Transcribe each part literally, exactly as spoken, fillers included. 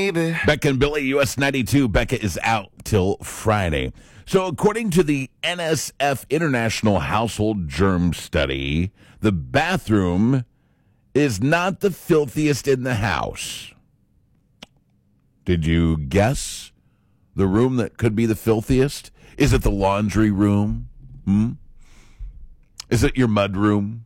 baby. Becca and Billy, U S ninety-two. Becca is out till Friday. So according to the N S F International Household Germ Study, the bathroom is not the filthiest in the house. Did you guess the room that could be the filthiest? Is it the laundry room? Hmm? Is it your mud room?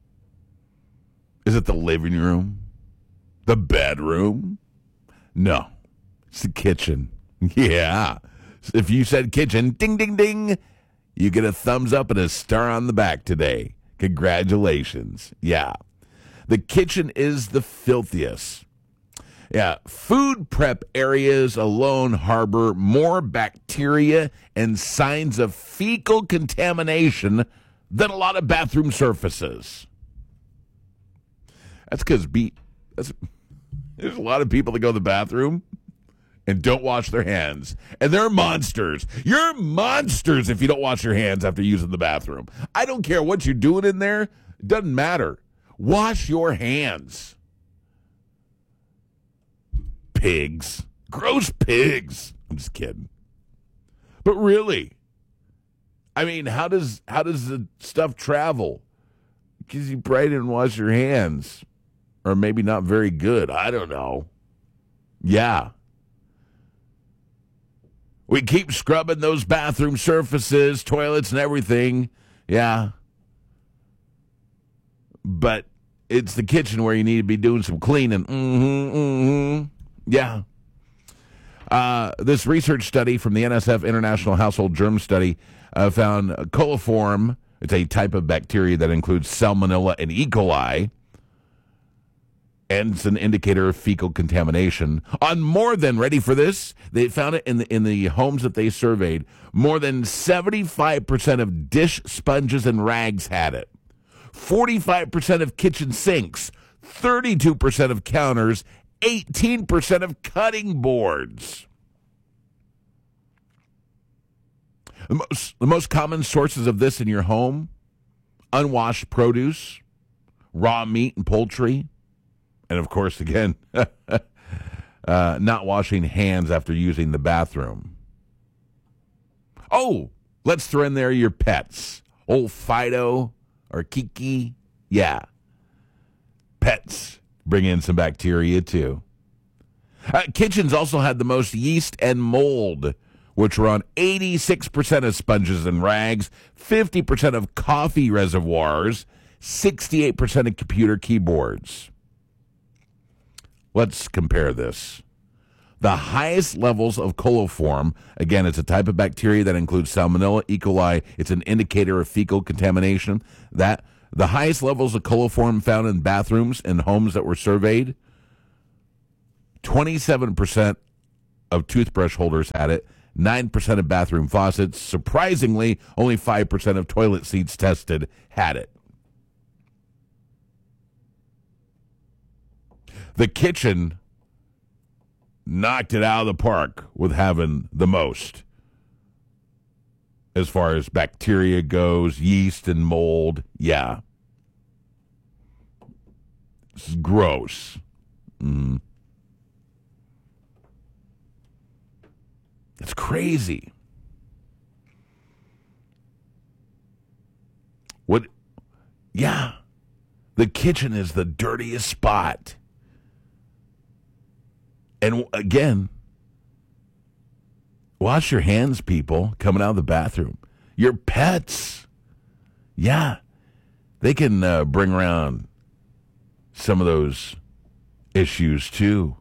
Is it the living room? The bedroom? No. It's the kitchen. Yeah. If you said kitchen, ding, ding, ding, you get a thumbs up and a star on the back today. Congratulations. Yeah. The kitchen is the filthiest. Yeah. Food prep areas alone harbor more bacteria and signs of fecal contamination than a lot of bathroom surfaces. That's because be- that's, there's a lot of people that go to the bathroom and don't wash their hands. And they're monsters. You're monsters if you don't wash your hands after using the bathroom. I don't care what you're doing in there. It doesn't matter. Wash your hands. Pigs. Gross pigs. I'm just kidding. But really, I mean, how does how does the stuff travel? Because you probably didn't wash your hands. Or maybe not very good. I don't know. Yeah. We keep scrubbing those bathroom surfaces, toilets, and everything. Yeah. But it's the kitchen where you need to be doing some cleaning. Mm-hmm, mm-hmm. Yeah. Uh, this research study from the N S F International Household Germ Study uh, found coliform. It's a type of bacteria that includes Salmonella and E. coli. And it's an indicator of fecal contamination. On more than, ready for this, they found it in the in the homes that they surveyed, more than seventy-five percent of dish sponges and rags had it. forty-five percent of kitchen sinks, thirty-two percent of counters, eighteen percent of cutting boards. The most, the most common sources of this in your home, unwashed produce, raw meat and poultry, and, of course, again, uh, not washing hands after using the bathroom. Oh, let's throw in there your pets. Old Fido or Kiki. Yeah. Pets bring in some bacteria, too. Uh, kitchens also had the most yeast and mold, which were on eighty-six percent of sponges and rags, fifty percent of coffee reservoirs, sixty-eight percent of computer keyboards. Let's compare this. The highest levels of coliform, again, it's a type of bacteria that includes Salmonella, E. coli. It's an indicator of fecal contamination. That the highest levels of coliform found in bathrooms in homes that were surveyed, twenty-seven percent of toothbrush holders had it, nine percent of bathroom faucets. Surprisingly, only five percent of toilet seats tested had it. The kitchen knocked it out of the park with having the most as far as bacteria goes, yeast and mold. Yeah. This is gross. Mm. It's crazy. What? Yeah. The kitchen is the dirtiest spot. And again, wash your hands, people, coming out of the bathroom. Your pets, yeah, they can uh, bring around some of those issues too.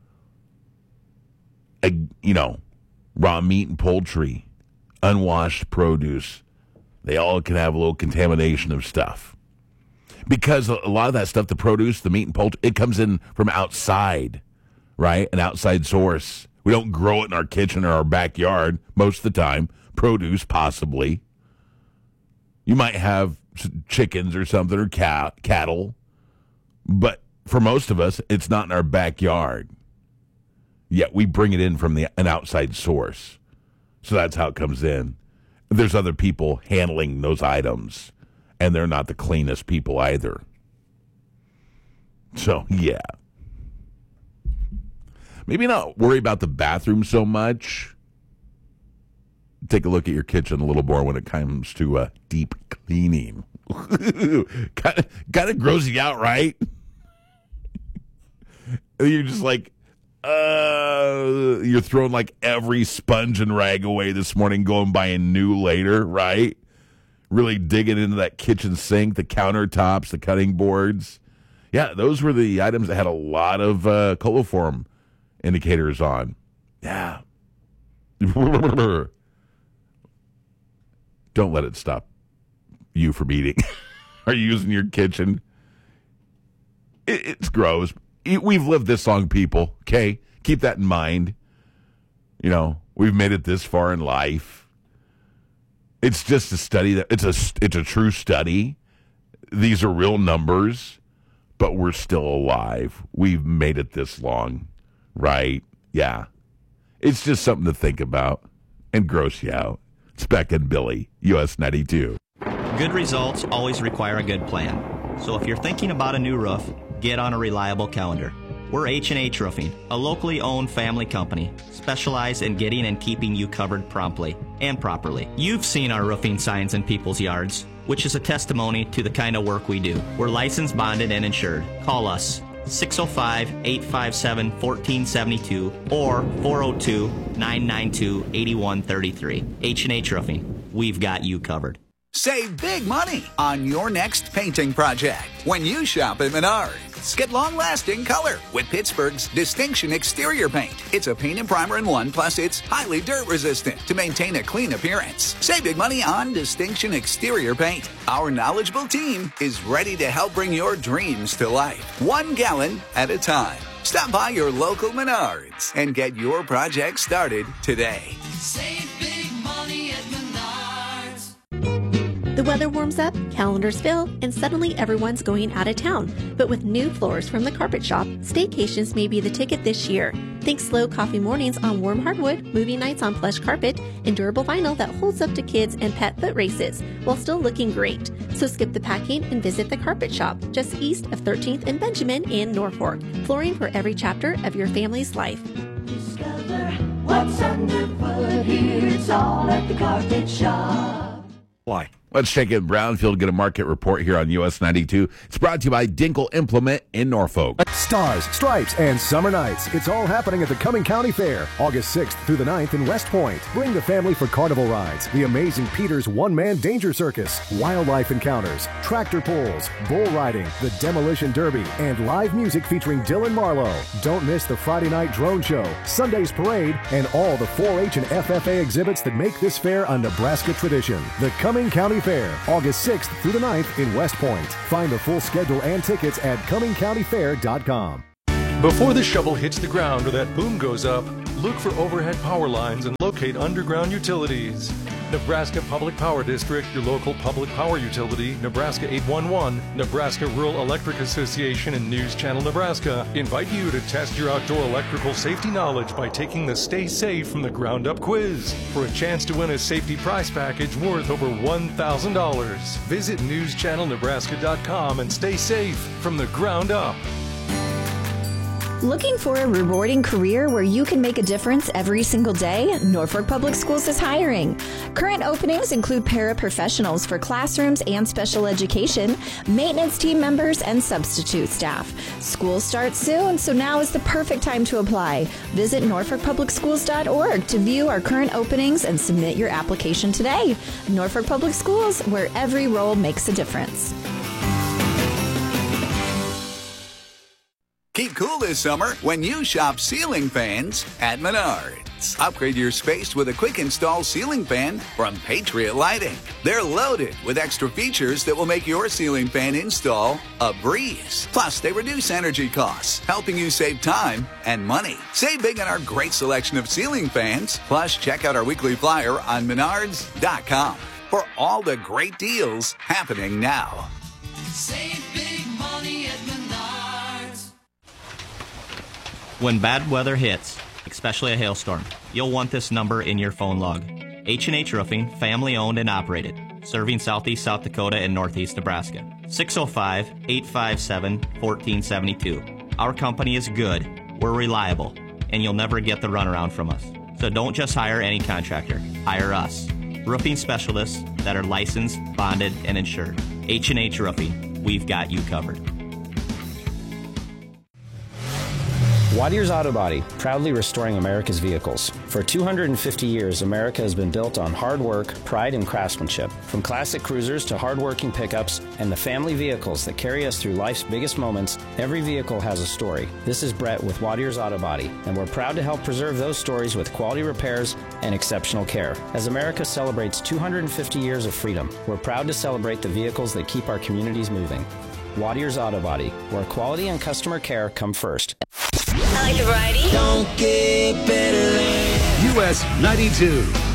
Uh, you know, raw meat and poultry, unwashed produce, they all can have a little contamination of stuff. Because a lot of that stuff, the produce, the meat and poultry, it comes in from outside. Right? An outside source. We don't grow it in our kitchen or our backyard most of the time. Produce, possibly. You might have chickens or something or cat, cattle. But for most of us, it's not in our backyard. Yet we bring it in from the an outside source. So that's how it comes in. There's other people handling those items. And they're not the cleanest people either. So, yeah. Maybe not worry about the bathroom so much. Take a look at your kitchen a little more when it comes to uh, deep cleaning. kind of kind of grosses you out, right? You're just like, uh, you're throwing like every sponge and rag away this morning, going buying new later, right? Really digging into that kitchen sink, the countertops, the cutting boards. Yeah, those were the items that had a lot of uh, coliform indicators on. Yeah. Don't let it stop you from eating or using your kitchen. It, it's gross. We've lived this long, people, okay? Keep that in mind. You know, we've made it this far in life. It's just a study. that It's a, it's a true study. These are real numbers, but we're still alive. We've made it this long, right? Yeah. It's just something to think about and gross you out. It's Becca and Billy, U S ninety-two. Good results always require a good plan. So if you're thinking about a new roof, get on a reliable calendar. We're H and H Roofing, a locally owned family company, specialized in getting and keeping you covered promptly and properly. You've seen our roofing signs in people's yards, which is a testimony to the kind of work we do. We're licensed, bonded, and insured. Call us six oh five, eight five seven, one four seven two or four oh two, nine nine two, eight one three three. H and H Roofing. We've got you covered. Save big money on your next painting project when you shop at Menards. Get long-lasting color with Pittsburgh's Distinction Exterior Paint. It's a paint and primer in one, plus it's highly dirt-resistant to maintain a clean appearance. Save big money on Distinction Exterior Paint. Our knowledgeable team is ready to help bring your dreams to life, one gallon at a time. Stop by your local Menards and get your project started today. Save big money at Menards. The weather warms up, calendars fill, and suddenly everyone's going out of town. But with new floors from the Carpet Shop, staycations may be the ticket this year. Think slow coffee mornings on warm hardwood, movie nights on plush carpet, and durable vinyl that holds up to kids and pet foot races while still looking great. So skip the packing and visit the Carpet Shop just east of thirteenth and Benjamin in Norfolk. Flooring for every chapter of your family's life. Discover what's underfoot here. It's all at the Carpet Shop. Why? Let's check in Brownfield, get a market report here on U S ninety-two. It's brought to you by Dinkle Implement in Norfolk. Stars, Stripes, and Summer Nights. It's all happening at the Cumming County Fair, August sixth through the ninth in West Point. Bring the family for carnival rides, the amazing Peter's One-Man Danger Circus, wildlife encounters, tractor pulls, bull riding, the Demolition Derby, and live music featuring Dylan Marlowe. Don't miss the Friday night drone show, Sunday's parade, and all the four H and F F A exhibits that make this fair a Nebraska tradition. The Cumming County Fair, August sixth through the ninth in West Point. Find the full schedule and tickets at cumming county fair dot com. Before the shovel hits the ground or that boom goes up, look for overhead power lines and locate underground utilities. Nebraska Public Power District, your local public power utility, Nebraska eight one one, Nebraska Rural Electric Association, and News Channel Nebraska invite you to test your outdoor electrical safety knowledge by taking the Stay Safe from the Ground Up quiz for a chance to win a safety prize package worth over one thousand dollars. Visit news channel nebraska dot com and stay safe from the ground up. Looking for a rewarding career where you can make a difference every single day? Norfolk Public Schools is hiring. Current openings include paraprofessionals for classrooms and special education, maintenance team members, and substitute staff. School starts soon, so now is the perfect time to apply. Visit norfolk public schools dot org to view our current openings and submit your application today. Norfolk Public Schools, where every role makes a difference. Keep cool this summer when you shop ceiling fans at Menards. Upgrade your space with a quick install ceiling fan from Patriot Lighting. They're loaded with extra features that will make your ceiling fan install a breeze. Plus, they reduce energy costs, helping you save time and money. Save big on our great selection of ceiling fans. Plus, check out our weekly flyer on menards dot com for all the great deals happening now. Save big money at Menards. When bad weather hits, especially a hailstorm, you'll want this number in your phone log. H and H Roofing, family owned and operated, serving southeast South Dakota and northeast Nebraska. six oh five, eight five seven, one four seven two. Our company is good, we're reliable, and you'll never get the runaround from us. So don't just hire any contractor. Hire us. Roofing specialists that are licensed, bonded, and insured. H and H Roofing. We've got you covered. Wattier's Auto Body, proudly restoring America's vehicles. For two hundred fifty years, America has been built on hard work, pride, and craftsmanship. From classic cruisers to hard-working pickups and the family vehicles that carry us through life's biggest moments, every vehicle has a story. This is Brett with Wattier's Auto Body, and we're proud to help preserve those stories with quality repairs and exceptional care. As America celebrates two hundred fifty years of freedom, we're proud to celebrate the vehicles that keep our communities moving. Wattier's Auto Body, where quality and customer care come first. I like the variety. Don't get better than U S ninety-two.